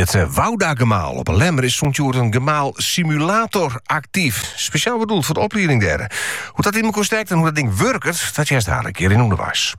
het Wouda-gemaal op een Lemmer is zo'n een gemaal simulator actief. Speciaal bedoeld voor de opleiding derde. Hoe dat in elkaar steekt en hoe dat ding werkt, dat juist daar een keer in onderwijs.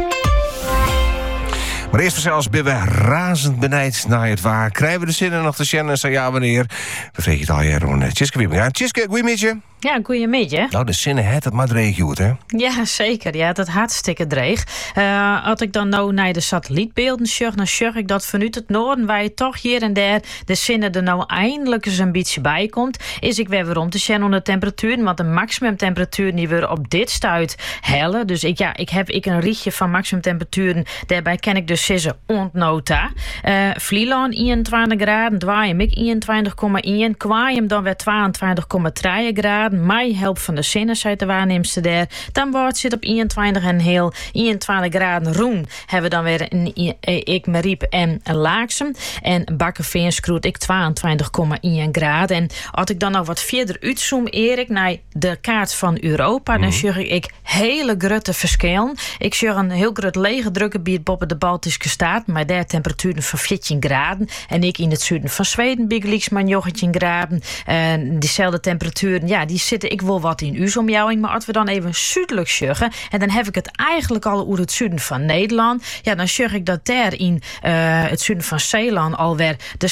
Maar eerst zelfs ben we razend benijd naar het waar. Krijgen we de zinnen nog te zien en zo ja wanneer? We vregen het al jaren. Tjiske Wiebinga. Tjiske, goeiemiddag. Ja, goeiemiddag. Nou, de zinnen het maar dreig goed, hè? Ja, zeker. Ja, dat hartstikke dreig. Als ik dan nou naar de satellietbeelden zag, dan zag ik dat vanuit het noorden, waar je toch hier en daar de zinnen er nou eindelijk eens een beetje bij komt, is ik weer om te zien onder de temperatuur. Want de maximumtemperatuur die we op dit stuit hellen. Dus ik heb een rietje van maximumtemperaturen. Daarbij ken ik dus zissen ontnota. Vlieland 21 graden, Dwaaiem ik 21,1. Kwaaiem dan weer 22,3 graden. Mij helpt van de zinnen, zei de waarnemster daar. Dan wordt zit op 21 en heel 21 graden. Roen hebben we dan weer ik Mariep en Laaksem. En Bakkerveen schroet ik 22,1 graden. En als ik dan nog wat verder uitzoom, Erik, naar de kaart van Europa, dan zie ik hele grote verschillen. Ik zie een heel groot lege drukgebied boven de Baltische staat, maar daar temperaturen van 14 graden. En ik in het zuiden van Zweden, bigeliks maar 19 graden. Diezelfde temperaturen, ja, die zitten ik wel wat in uw maar als we dan even zuidelijk zeggen, en dan heb ik het eigenlijk al over het zuiden van Nederland, ja, dan zeg ik dat daar in het zuiden van Zeeland alweer de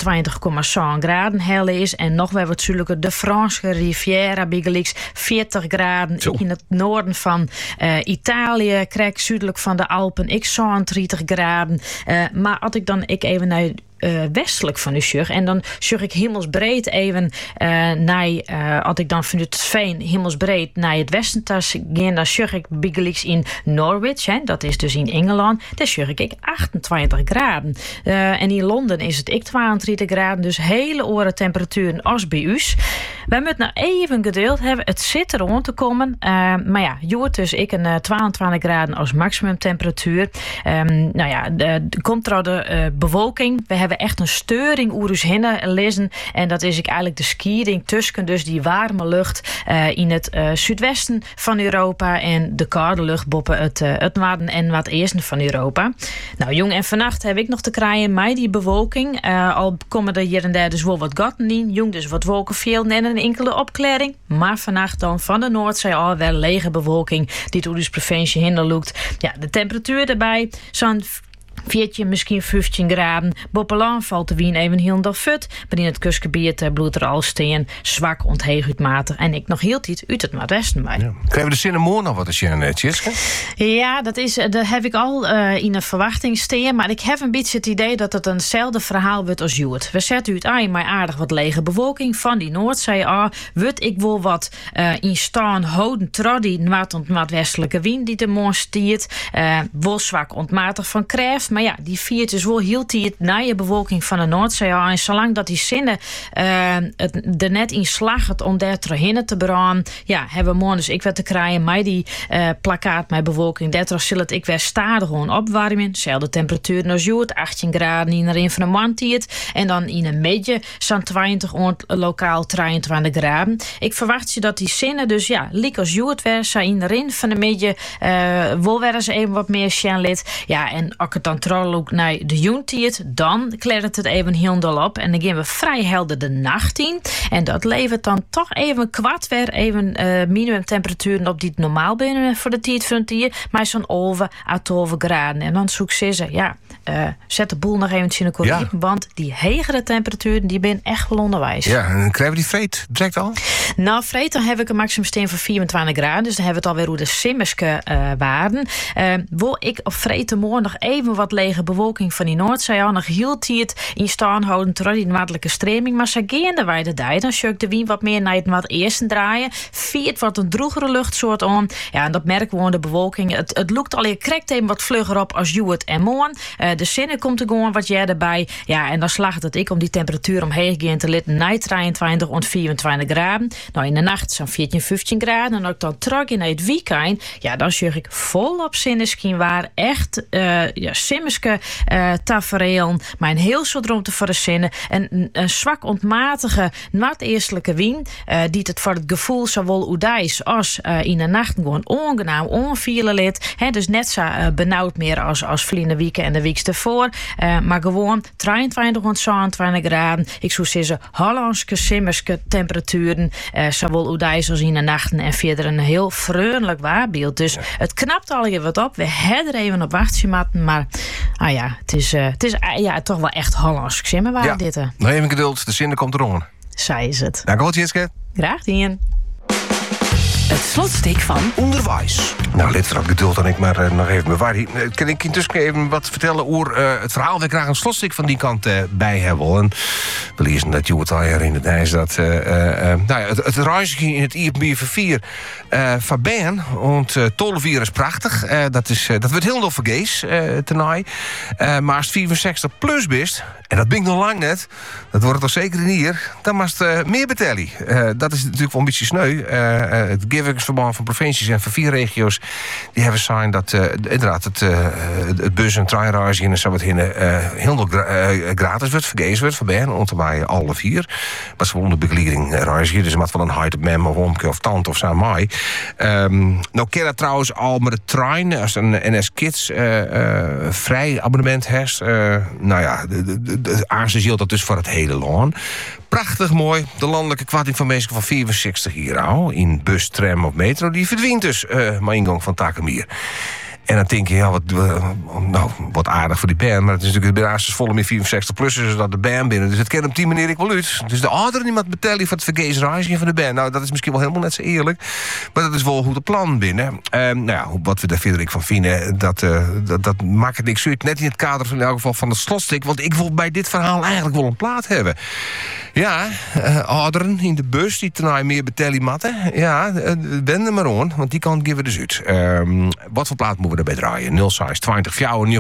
26,7 graden helle is en nog weer wat zuidelijker de Franse Riviera, bigeliks 40 graden. Zo. Ik in het noorden van Italië, krijg zuidelijk van de Alpen, ik 30 graden. Maar als ik dan even naar westelijk van u zag. En dan zag ik hemelsbreed even naar, als ik dan vanuit het Veen hemelsbreed naar het westen ging, dan zag ik bigeliks in Norwich, hè, dat is dus in Engeland, daar zag ik 28 graden. En in Londen is het 32 graden, dus hele oren temperaturen als bij u. Wij moeten nou even gedeeld hebben, het zit er rond te komen. Maar ja, joort dus ik een 22 graden als maximumtemperatuur. Nou ja, komt er al de bewolking. We hebben echt een steuring oerus hinnen lezen. En dat is eigenlijk de skiering tussen dus die warme lucht in het zuidwesten van Europa en de koude lucht boven het noorden en wat eersten van Europa. Nou, jong en vannacht heb ik nog te krijgen met die bewolking. Al komen er hier en daar dus wel wat gaten in. Jong dus wat wolkenvelden en een enkele opklaring. Maar vannacht dan van de Noordzee al wel lege bewolking die door dus provincie hinder loopt. Ja, de temperatuur daarbij zo'n 14, misschien 15 graden. Boppelaan valt de wien even heel dag fut. Maar in het kustgebied bloedt er al steen. Zwak ontheeguitmatig. En ik nog heel tijd uit het noordwesten bij. Ja. Krijgen we de zinnen morgen nog wat als je Tjiske? Ja, dat heb ik al in een verwachting steen. Maar ik heb een beetje het idee dat het eenzelfde verhaal wordt als Joert. We zetten uit aan maar aardig wat lege bewolking van die Noordzee. Wordt ik wil wat in staan houden trouw die noordwestelijke wind die de morgen stiert. Wel zwak ontmatig van krijf. Maar ja, die viert dus wel heel die na je bewolking van de Noordzee. En zolang dat die zinnen er net in slagen om daar terug te braan, ja, hebben we morgen dus ik weer te krijgen met die plakkaat met bewolking. Daardoor zal het ik weer stadig gewoon opwarmen. Zelfde temperatuur als Joert, 18 graden in een van de mantiert. En dan in een beetje zo'n 20, lokaal 23 graden. Ik verwacht je dat die zinnen dus ja, liek als Joert weer zijn in de rin van de beetje wel weer eens even wat meer sjen lid. Ja, en als het dan trouw ook naar de joentiert, dan klert het even heel dol op. En dan gaan we vrij helder de nacht in. En dat levert dan toch even kwart weer even minimumtemperaturen op die het normaal binnen voor de tijd van het dier. Maar zo'n over à 12 graden. En dan zoek ze, ja, zet de boel nog even in de corrie. Ja. Want die hegere temperaturen, die ben echt wel onderwijs. Ja, en dan krijgen we die vreet direct al? Nou, vreet, dan heb ik een maximumsteen van 24 graden. Dus dan hebben we het alweer hoe de simmerske waarden. Wil ik op vreet morgen nog even wat lege bewolking van die Noordzee aan. Nog hield hij het in staan houden door die noordelijke streming. Maar ze gaan de wijde dij. Dan zie ik de wind wat meer naar het wat eerste draaien. Viert wat een droegere luchtsoort aan. Ja, en dat merken we aan de bewolking. Het lukt al je krijgt even wat vlugger op als Joert en morgen. De zinnen komt er gewoon wat jij erbij. Ja, en dan slaagt het ik om die temperatuur omheen te litten naar 23 en 24 graden. Nou, in de nacht zo'n 14, 15 graden. En ook dan terug in het weekend. Ja, dan zie ik volop zinneskin waar echt simmerske tafereel. Maar een heel soort ruimte voor de zinnen. En een zwak ontmatige noordeestelijke wind. Die het voor het gevoel zowel oedijs als in de nacht gewoon ongenaam onvielen lid. Dus net zo benauwd meer als vliegende weekend en de week iets ervoor. Maar gewoon 23 tot 27 graden. Ik zou zeggen, Hollandse simmerske temperaturen. Zowel oedijs als in de nachten. En verder een heel vriendelijk waarbeeld. Dus het knapt al je wat op. We hebben er even op wachtje maar het is toch wel echt Hollands simmerwaar dit. Nou, even geduld. De zin komt eronder. Zij is het. Dank wel, Jitske. Graag dien. Het slotstuk van onderwijs. Nou, lid er ook geduld en ik maar nog even bewaren. Kan ik intussen even wat vertellen over het verhaal? We graag een slotstuk van die kant bij hebben. En we lezen dat je het al herinnert is dat het reizen in het IFB4 van Ben want tolvier is prachtig. Dat wordt heel veel vergees tonight. Maar als het 64 plus bist, en dat ben ik nog lang net, dat wordt het toch zeker niet hier, dan mag het meer betellen. Dat is natuurlijk wel een beetje sneu. Het Giverkingsverband van provincies en van 4 regio's die hebben zijn dat inderdaad het bus- en treinreizen en zo wat heel gratis wordt, vergees wordt van Ben, om te mij alle 4. Maar ze onder begeleiding reizen, dus het wel een height op mem of omke of tante of zo mij. Nou ken dat trouwens al met de trein, als een NS Kids vrij abonnement heeft. De ACS hield dat dus voor het hele land. Prachtig mooi. De landelijke kwarting van mensen van 64 hier al. In bus, tram of metro. Die verdwijnt dus maar ingang van Takenmier. En dan denk je, wat aardig voor die band. Maar het is natuurlijk de basis volle meer 64-plussers dus dat de band binnen. Dus het kan op die manier ik wel uit. Dus de ouderen die moet betalen voor het vergeesreizen van de band. Nou, dat is misschien wel helemaal net zo eerlijk. Maar dat is wel goed de plan binnen. Wat we daar verder van vinden, dat maakt het niks uit. Net in het kader van in elk geval van het slotstuk. Want ik wil bij dit verhaal eigenlijk wel een plaat hebben. Ja, ouderen in de bus die tenight meer betalen matten. Ja, wend er maar aan, want die kant geven we dus uit. Wat voor plaat moeten we erbij draaien? 06 20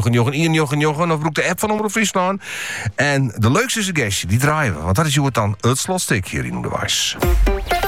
4 of broek de app van Omroep Friesland. En de leukste suggestie, die draaien we. Want dat is hoe het dan het slotstuk hier in Onderwijs.